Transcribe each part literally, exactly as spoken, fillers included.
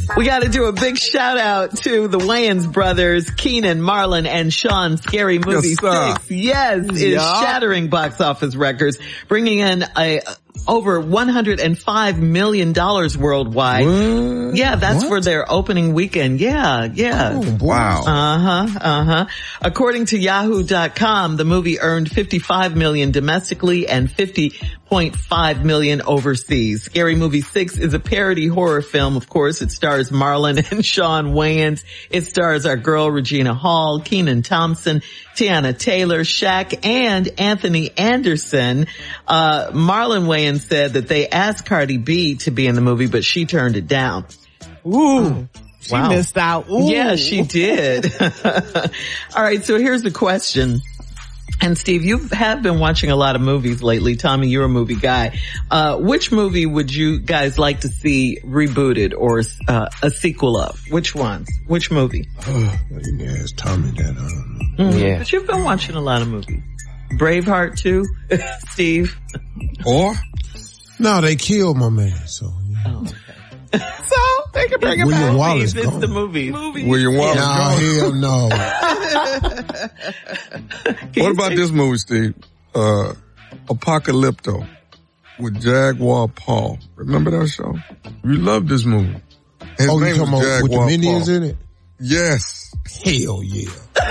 We got to do a big shout out to the Wayans brothers, Keenan, Marlon, and Sean. Scary Movie yes, six, yes, is yeah. shattering box office records, bringing in a over one hundred five million dollars worldwide. What? Yeah, that's what? for their opening weekend. Yeah, yeah. Oh, wow. Uh-huh, uh-huh. According to Yahoo dot com, the movie earned fifty-five million dollars domestically and fifty point five million dollars overseas. Scary Movie six is a parody horror film, of course. It stars Marlon and Sean Wayans. It stars our girl Regina Hall, Kenan Thompson, Tiana Taylor, Shaq, and Anthony Anderson. Uh, Marlon Wayans said that they asked Cardi B to be in the movie, but she turned it down. Ooh. She wow. missed out. Ooh. Yeah, she did. All right, so here's the question. And Steve, you have been watching a lot of movies lately. Tommy, you're a movie guy. Uh, which movie would you guys like to see rebooted or uh, a sequel of? Which ones? Which movie? Oh, you ask Tommy that. Um, mm-hmm. Yeah. But you've been watching a lot of movies. Braveheart too, Steve? Or? No, they killed my man, so. Yeah. Oh, okay. So they can bring it William back. Wallace It's gone. the movie. movie. William Wallace. No, hell no. What about this movie, Steve? Uh, Apocalypto with Jaguar Paul. Remember that show? We love this movie. His Oh, you name talking was about with the Jaguar Minions Paul. in it? Yes. Hell yeah.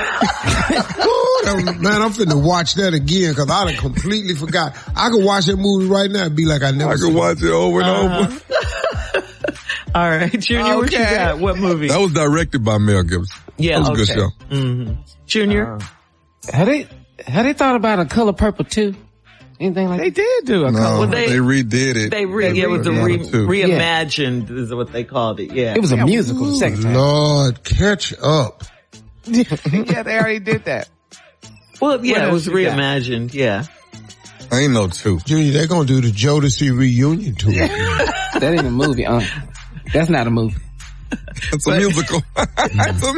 Man, I'm finna watch that again because I done completely forgot. I could watch that movie right now and be like I never I seen could watch it over and Uh-huh. over. All right, Junior, Okay. what you got? What movie? That was directed by Mel Gibson. Yeah, that was a good okay. show. Mm-hmm. Junior? Uh, have they, have they thought about A Color Purple too? Anything like that? They did do a No, color. Well, they- they, redid it. They re- yeah, it was a re- Another two. reimagined is what they called it. Yeah. It was a musical the second time. Lord, catch up. Yeah, they already did that. Well, yeah, What it else was you got? reimagined. Yeah. I ain't no two. Junior, they gonna do the Jodeci reunion tour. That ain't a movie. Uh, that's not a movie. It's a musical. It's a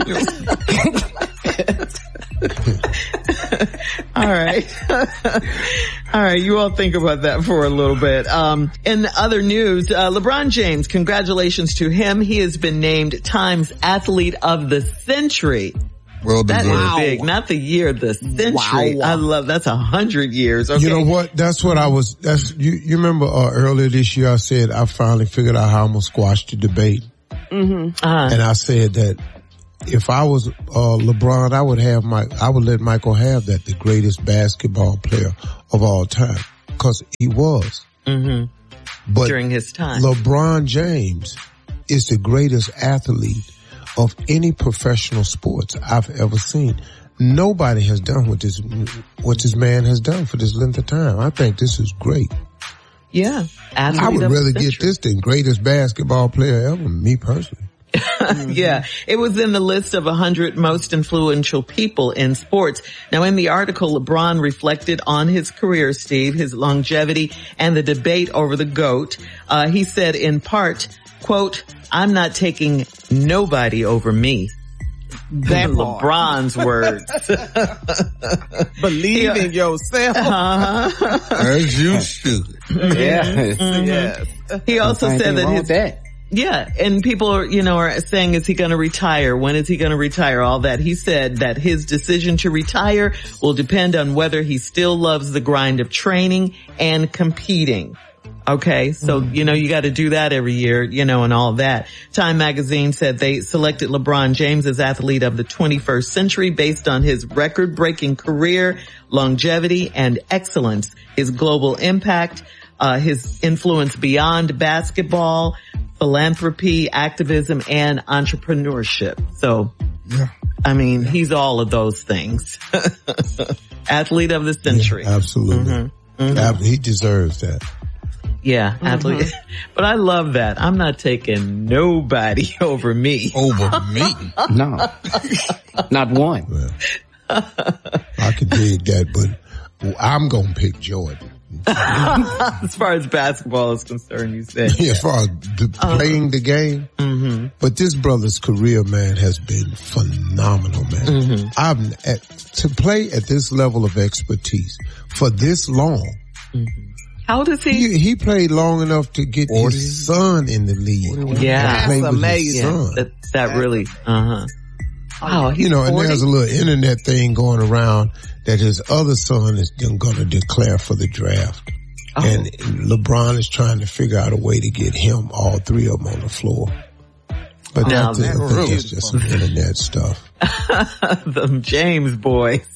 musical. All right. All right. You all think about that for a little bit. Um, in other news, uh, LeBron James, congratulations to him. He has been named Time's Athlete of the Century. Well That deserved. is big. Not the year, the century. Wow. I love, that's a hundred years. Okay. You know what? That's what I was, that's, you, you remember, uh, earlier this year I said I finally figured out how I'm gonna squash the debate. Uh-huh. And I said that if I was, uh, LeBron, I would have my, I would let Michael have that, the greatest basketball player of all time. Cause he was. Mm-hmm. But During his time. LeBron James is the greatest athlete of any professional sports I've ever seen. Nobody has done what this, what this man has done for this length of time. I think this is great. Yeah. Athlete I would of the rather get century. this than greatest basketball player ever, me personally. Yeah, it was in the list of one hundred most influential people in sports. Now, in the article, LeBron reflected on his career, Steve, his longevity, and the debate over the GOAT. Uh, he said in part, quote, "I'm not taking nobody over me." That part. LeBron's words. Believe in yourself. Uh-huh. As you should. Yeah. Mm-hmm. Yes. He also Ain't said nothing that wrong his, with that. yeah, and people are, you know, are saying, is he going to retire? When is he going to retire? All that. He said that his decision to retire will depend on whether he still loves the grind of training and competing. Okay, so, you know, you got to do that every year, you know, and all that. Time magazine said they selected LeBron James as athlete of the twenty-first century based on his record-breaking career, longevity, and excellence, his global impact, uh, his influence beyond basketball, philanthropy, activism, and entrepreneurship. So, Yeah. I mean, he's all of those things. Athlete of the century. Yeah, absolutely. Mm-hmm. Mm-hmm. Ab- He deserves that. Yeah, athlete. But I love that. I'm not taking nobody over me. Over me. No. Not one. Well, I could dig that, but I'm gonna pick Jordan. As far as basketball is concerned, you said. As far as the, playing the game. Mm-hmm. But this brother's career, man, has been phenomenal, man. Mm-hmm. I'm at, to play at this level of expertise for this long. Mm-hmm. How old is he? He, he played long enough to get forty his son in the league. Yeah. That's amazing. Yeah, that, that really, uh-huh. Oh, you know, forty? And there's a little internet thing going around that his other son is going to declare for the draft. Oh. And LeBron is trying to figure out a way to get him, all three of them, on the floor. But now, that's, I think it's just some internet stuff. Them James boys.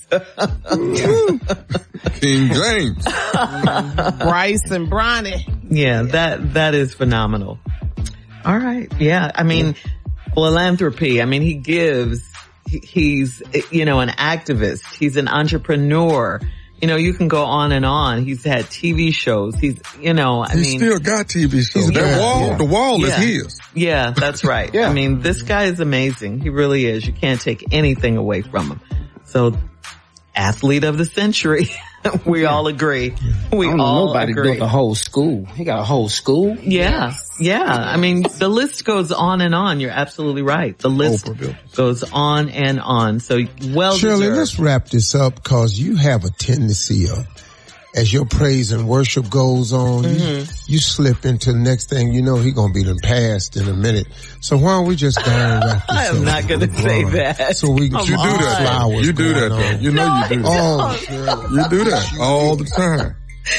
King James. Bryce and Bronny. Yeah, that, that is phenomenal. All right. Yeah. I mean, philanthropy. I mean, he gives, he, he's, you know, an activist. He's an entrepreneur. You know, you can go on and on. He's had T V shows. He's, you know, I He's mean. He still got T V shows. Yeah, that wall, yeah. the wall yeah. is his. Yeah, that's right. yeah. I mean, this guy is amazing. He really is. You can't take anything away from him. So, athlete of the century. We all agree. We I don't know all nobody agree. built a whole school. He got a whole school. Yeah. Yeah. I mean, the list goes on and on. You're absolutely right. The list goes on and on. So well Shirley, deserved. let's wrap this up because you have a tendency of, as your praise and worship goes on, mm-hmm. you, you slip into the next thing you know, he gonna be done passed in a minute. So why don't we just go and wrap this up? I'm not gonna say that. So we can you do that. Flowers you do that. Though. You know no, you do that. Oh, Shirley. You do that all the time.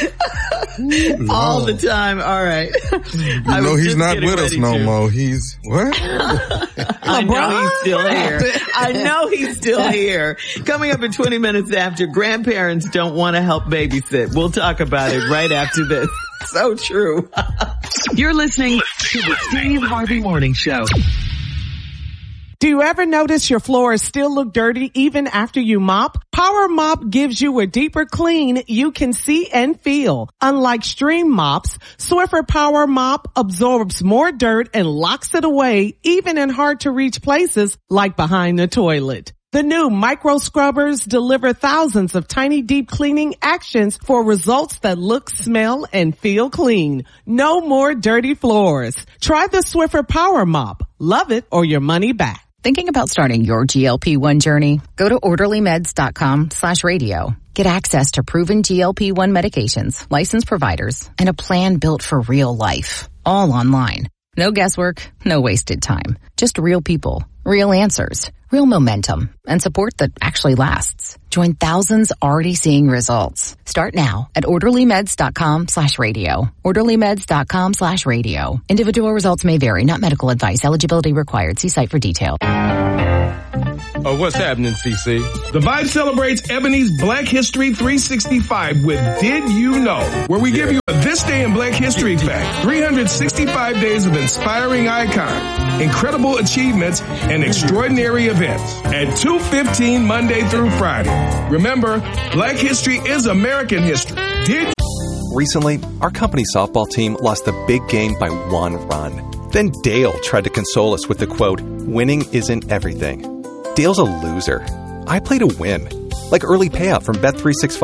All the time. All right. You know he's not with us no to. more. He's what? I know he's still here. I know he's still here. Coming up in twenty minutes after, grandparents don't want to help babysit. We'll talk about it right after this. So true. You're listening to the Steve Harvey Morning Show. Do you ever notice your floors still look dirty even after you mop? Power Mop gives you a deeper clean you can see and feel. Unlike Stream mops, Swiffer Power Mop absorbs more dirt and locks it away even in hard to reach places like behind the toilet. The new micro scrubbers deliver thousands of tiny deep cleaning actions for results that look, smell, and feel clean. No more dirty floors. Try the Swiffer Power Mop. Love it or your money back. Thinking about starting your G L P one journey? Go to orderly meds dot com slash radio. Get access to proven G L P one medications, licensed providers, and a plan built for real life. All online. No guesswork, no wasted time. Just real people, real answers, real momentum, and support that actually lasts. Join thousands already seeing results. Start now at orderly meds dot com slash radio. orderly meds dot com slash radio. Individual results may vary, not medical advice. Eligibility required. See site for detail. Oh, what's happening, C C? The Vibe celebrates Ebony's Black History three sixty-five with Did You Know? Where we give you a This Day in Black History fact. three hundred sixty-five days of inspiring icons, incredible achievements, and extraordinary events at two fifteen Monday through Friday. Remember, Black history is American history. Did Recently, our company softball team lost the big game by one run. Then Dale tried to console us with the quote, "Winning isn't everything." Dale's a loser. I play to win. Like early payout from Bet three sixty-five.